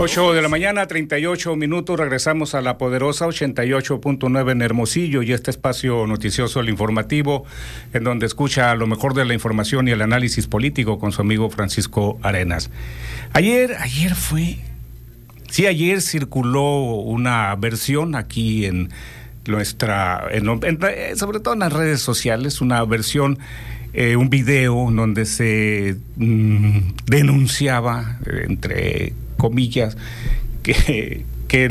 8 de la mañana, 38 minutos, regresamos a la poderosa 88.9 en Hermosillo y este espacio noticioso, el informativo, en donde escucha lo mejor de la información y el análisis político con su amigo Francisco Arenas. Ayer circuló una versión aquí en sobre todo en las redes sociales, una versión, un video donde se denunciaba, entre comillas, que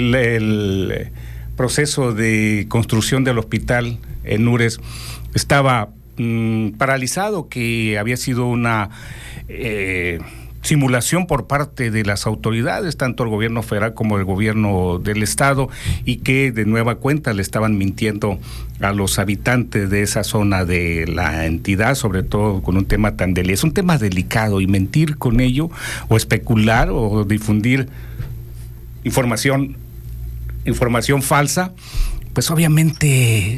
el proceso de construcción del hospital en Ures estaba paralizado, que había sido una simulación por parte de las autoridades, tanto el gobierno federal como el gobierno del estado, y que de nueva cuenta le estaban mintiendo a los habitantes de esa zona de la entidad, sobre todo con un tema tan delicado. Es un tema delicado y mentir con ello, o especular o difundir información falsa, pues obviamente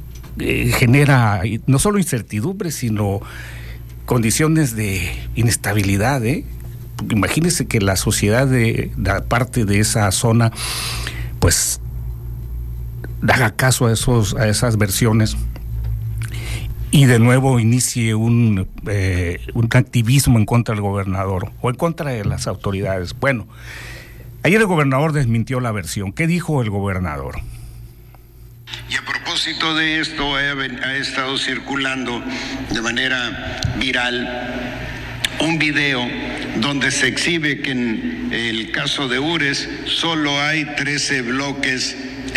genera no solo incertidumbre, sino condiciones de inestabilidad, Imagínense que la sociedad de la parte de esa zona pues haga caso a esas versiones y de nuevo inicie un activismo en contra del gobernador o en contra de las autoridades. Bueno, ayer el gobernador desmintió la versión. ¿Qué dijo el gobernador? Y a propósito de esto, ha estado circulando de manera viral un video donde se exhibe que en el caso de Ures solo hay 13 bloques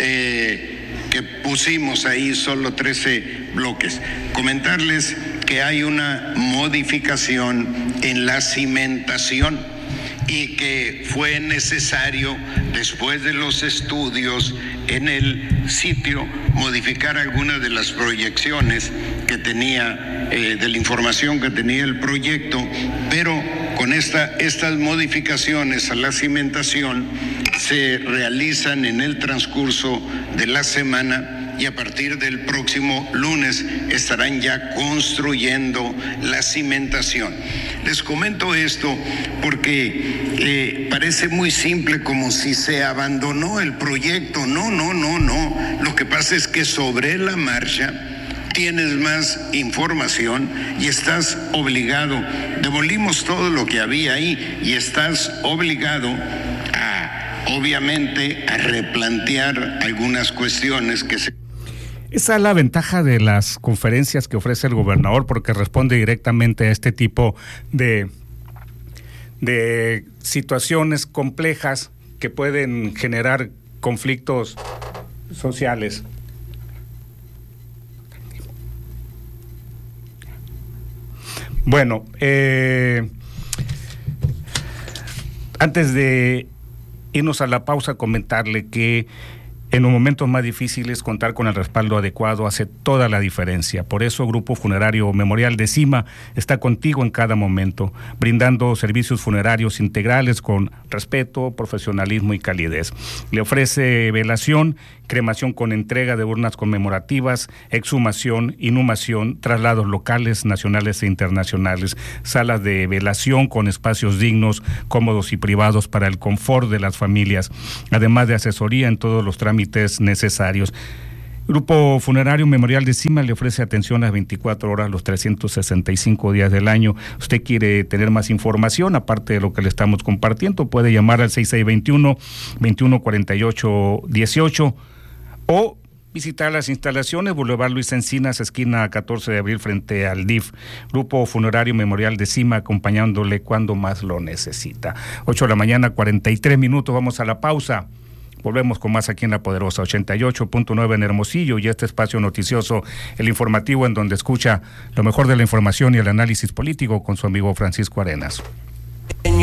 que pusimos ahí, solo 13 bloques. Comentarles que hay una modificación en la cimentación y que fue necesario, después de los estudios en el sitio, modificar algunas de las proyecciones que tenía, de la información que tenía el proyecto, pero con estas modificaciones a la cimentación se realizan en el transcurso de la semana, y a partir del próximo lunes estarán ya construyendo la cimentación. Les comento esto porque parece muy simple, como si se abandonó el proyecto. No. Lo que pasa es que sobre la marcha tienes más información y estás obligado. Demolimos todo lo que había ahí y estás obligado obviamente a replantear algunas cuestiones que se... Esa es la ventaja de las conferencias que ofrece el gobernador, porque responde directamente a este tipo de situaciones complejas que pueden generar conflictos sociales. Bueno, antes de irnos a la pausa, comentarle que en los momentos más difíciles contar con el respaldo adecuado hace toda la diferencia. Por eso Grupo Funerario Memorial de Cima está contigo en cada momento, brindando servicios funerarios integrales con respeto, profesionalismo y calidez. Le ofrece velación, cremación con entrega de urnas conmemorativas, exhumación, inhumación, traslados locales, nacionales e internacionales, salas de velación con espacios dignos, cómodos y privados para el confort de las familias, además de asesoría en todos los trámites necesarios. Grupo Funerario Memorial de Cima le ofrece atención las 24 horas, los 365 días del año. Usted quiere tener más información, aparte de lo que le estamos compartiendo, puede llamar al 6621-2148-18 o visitar las instalaciones, Boulevard Luis Encinas, esquina 14 de abril, frente al DIF. Grupo Funerario Memorial de Cima, acompañándole cuando más lo necesita. 8 de la mañana, 43 minutos, vamos a la pausa. Volvemos con más aquí en La Poderosa 88.9 en Hermosillo y este espacio noticioso, el informativo, en donde escucha lo mejor de la información y el análisis político con su amigo Francisco Arenas.